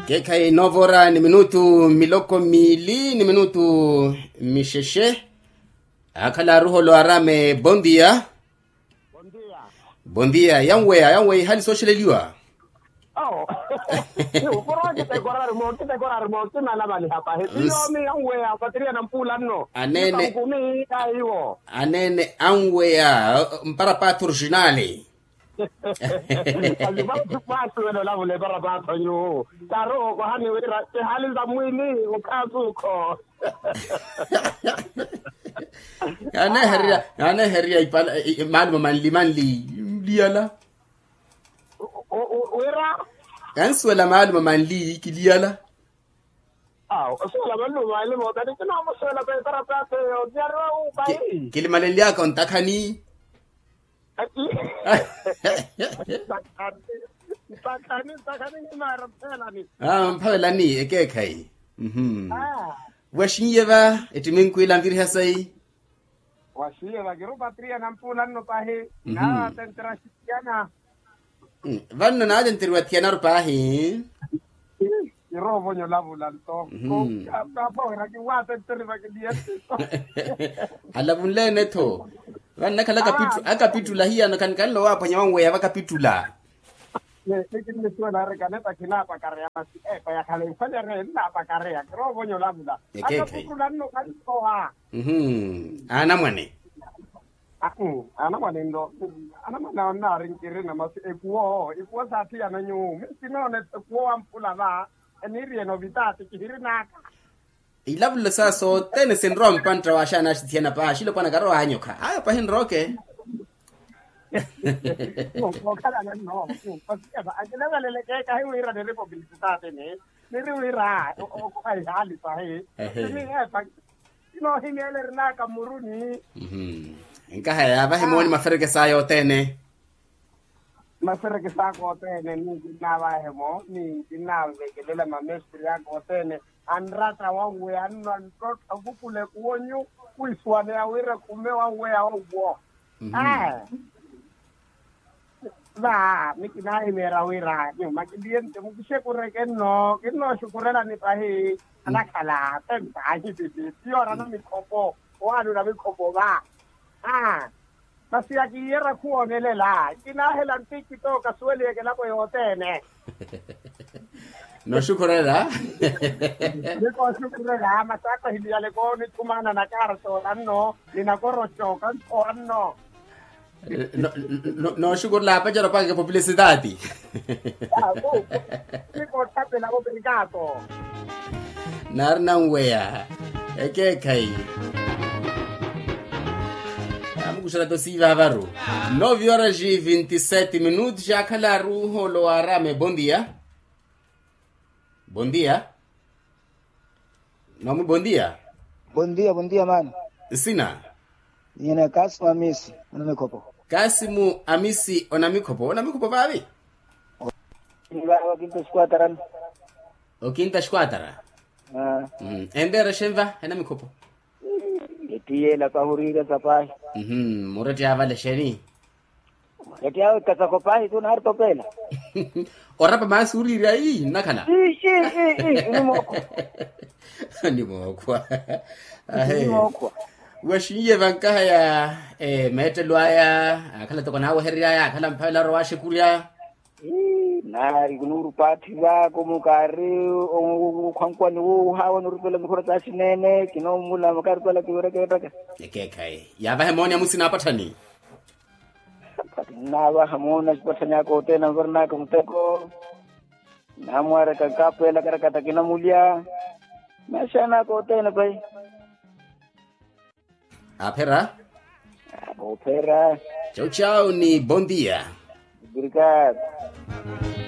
Kekai novora ni minutu miloko mili ni minutu misheshe. Akala ruho lo arame bondia. Bondia yang hali social liwa. Oh. Puro kita korar mo kinala bali hapa. Hiyo mi yang wea patria na mpula no. Anene Kumi kayo. Anene anwea mpara pato originale. Aliba tupasu no la vole para pato yo. Taro ko hani wera te hali za mwini ukazu ko. Ana heria ipala malum manli liala. Wera Yanswela malum manli kiliala. Swela malum malum tani kana mo swela para pato yo diaro bai. Kilimaleli yako ntakani. Takani mara pelani. Mpelani ekekai. Washinyeva etiminkwila mviri hasai. Washinyeva gero patria na mpula no pahe. Na tentrasiana. Vanno na tentratiana rupahi. Gero vonyo lavulanto. Ko kapora ki wate tentriva ke dia. Alavunle neto. Vanna kala akapitula hiya na kan lo apa nyawangu ya vakapitula. Ni suona rekaneta kinapa karea masi ya kale fanya renda pa karea kro bonyo labula akapukulano kantoa ana mwane ndo ana mwana na rinkiri na masi ekuo sati ananyu misinoone ekuo ampula va eniri novitati kihirinaka ilabula saso tene syndrome pantra wa shana shitiana pa shilo pana karo anyoka ayo pa hinroke no kada no pasia akela lele ke kai wira de republicita ne ni wira o ko ai hali pa he ni pa no himele na kamuruni inka haya ba himoni mafereke sayo tene mafereke sa ko tene ni na ba hemo ni na vegelela mamestri ya ko tene anrata wangu ya nto akukule kuonyu kuiswane awira kumewa wea ogo ba mikina imera wira ni makidien te mukishe kureke no kino shukurela ni pahi anakala tenta hivi tiora na mikopo wadu na mikopo ba basi akiyera kuonelela kina hela ntiki toka swele ke lapo yotene no shukurela niko shukurela masaka hili yale ko ni kumana na karto anno ninakorocho kanto anno no shukurela pa jara pa ke publicitati niko tape la obrigado narna wea ekekai Amukushara to siva varu 9 horas e 27 minutos já calaru holo arame bom dia. Bom dia. Nome bom dia. Bom dia, mano. Sina. Nina Kasimu Amisi, onamikopo. Kasimu Amisi, onamikopo vavi? Nilawa Quinta Squadra. O Quinta Squadra. Endera shenva, onamikopo. Etie la kahurira tapai. Murati avale sheni. Etia kasakopai tu na hartopela. Orapa masuri rai nakana. Ni moko. Washiye vanka ya metelwaya akala to kana herya ya akala mpela roa shikuria. Nari gunuru pati va komukari o kwankwani wo hawa nurupela mkhorata shinene kino mula makarpela kiwera kewera. Ekekai. Ya va hemonia musina patani. Nawa hamona patanya ko tena varna kumteko. Namwara kakapela karakata kina mulia. Mashana ko tena pai. Apera. Ciao ciao ni bom dia. Obrigado.